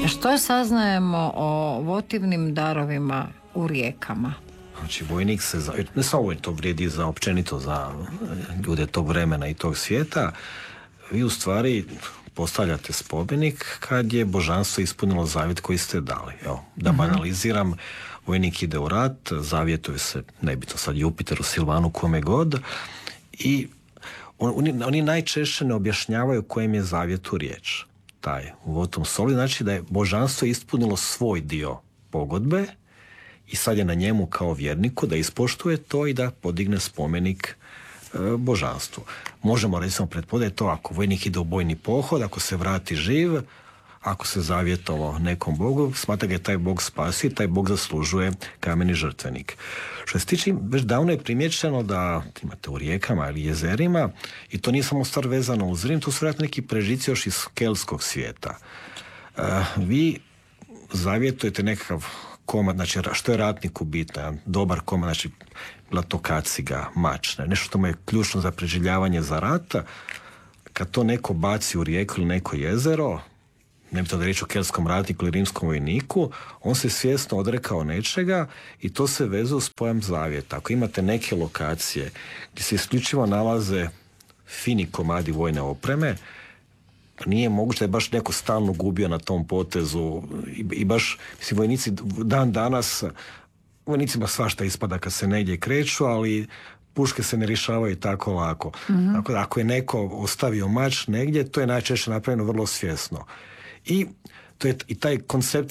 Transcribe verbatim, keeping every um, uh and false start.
Što saznajemo o votivnim darovima u rijekama? Znači, vojnik se, za, ne samo to vrijedi za općenito za ljude tog vremena i tog svijeta, vi u stvari postavljate spomenik kad je božanstvo ispunilo zavjet koji ste dali. Evo, da uh-huh. banaliziram, vojnik ide u rat, zavjetuje se, nebitno sad Jupiteru, Silvanu, kome god, i on, oni, oni najčešće ne objašnjavaju kojem je zavjetu riječ. Taj votum soli znači da je božanstvo ispunilo svoj dio pogodbe i sad je na njemu kao vjerniku da ispoštuje to i da podigne spomenik e, božanstvu. Možemo recimo pretpostaviti to ako vojnik ide u bojni pohod, ako se vrati živ, ako se zavjetovao nekom bogu, smatra ga je taj bog spasio i taj bog zaslužuje kameni žrtvenik. Što se tiče, već davno je primjećeno da imate u rijekama ili jezerima, i to nije samo stvar vezano uz Rim, to su vjerojatno neki prežici još iz keltskog svijeta. E, vi zavjetujete nekakav komad, znači što je ratniku bitno, jedan dobar komad, znači bila to kaciga, mač, ne, nešto što mu je ključno za preživljavanje za rata, kad to neko baci u rijeku ili neko jezero, ne bi to da reći o keltskom ratniku ili rimskom vojniku, on se svjesno odrekao nečega i to se vezuje uz pojam zavjeta. Ako imate neke lokacije gdje se isključivo nalaze fini komadi vojne opreme, nije moguće da je baš neko stalno gubio na tom potezu i, i baš, mislim, vojnici dan danas, vojnicima svašta ispada kad se negdje kreću, ali puške se ne rješavaju tako lako. Mm-hmm. Tako da ako je neko ostavio mač negdje, to je najčešće napravljeno vrlo svjesno. I to je i taj koncept